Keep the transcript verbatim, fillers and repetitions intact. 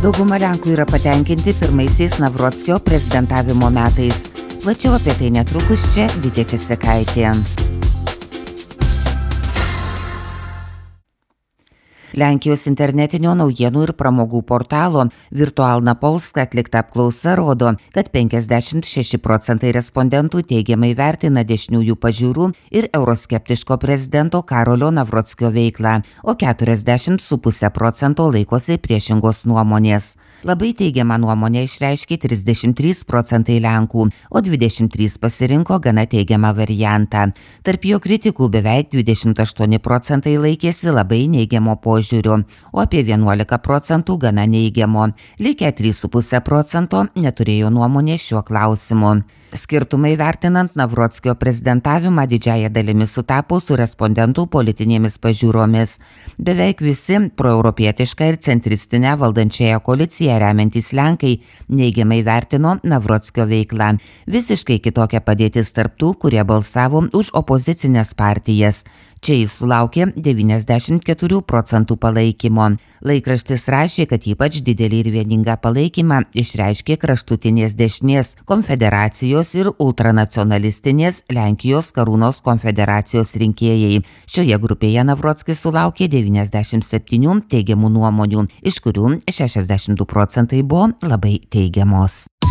Dauguma Lenkų yra patenkinti pirmaisiais Navrockio prezidentavimo metais. Plačiau apie tai netrukus čia Vitė Česekaitė. Lenkijos internetinio naujienų ir pramogų portalo Virtualna Polska atlikta apklausa rodo, kad penkiasdešimt šeši procentai respondentų teigiamai vertina dešiniųjų pažiūrų ir euroskeptiško prezidento Karolio Navrockio veiklą, o keturiasdešimt su puse procento laikosi priešingos nuomonės. Labai teigiamą nuomonę išreiškė trisdešimt trys procentai Lenkų, o dvidešimt trys pasirinko gana teigiamą variantą. Tarp jo kritikų beveik dvidešimt aštuoni procentai laikėsi labai neigiamo požiūrio, o apie vienuolika procentų gana neigiamo. Likę trys su puse procento neturėjo nuomonės šiuo klausimu. Skirtumai vertinant Navrockio prezidentavimą didžiąją dalimi sutapo su respondentų politinėmis pažiūromis. Beveik visi proeuropietišką ir centristinę valdančiąją koaliciją remiantys Lenkai neigiamai vertino Navrockio veiklą. Visiškai kitokia padėtis tarp tų, kurie balsavo už opozicinės partijas. Čia jis sulaukė devyniasdešimt keturių procentų palaikymo. Laikraštis rašė, kad ypač didelį ir vieningą palaikymą išreiškė kraštutinės dešinės konfederacijos ir ultranacionalistinės Lenkijos Karūnos konfederacijos rinkėjai. Šioje grupėje Navrockis sulaukė devyniasdešimt septynių teigiamų nuomonių, iš kurių šešiasdešimt du procentai buvo labai teigiamos.